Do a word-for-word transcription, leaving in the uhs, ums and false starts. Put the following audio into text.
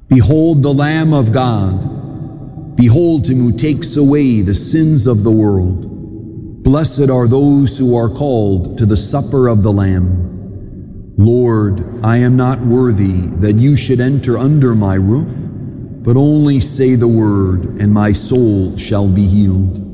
Behold the Lamb of God. Behold him who takes away the sins of the world. Blessed are those who are called to the supper of the Lamb. Lord, I am not worthy that you should enter under my roof, but only say the word, and my soul shall be healed.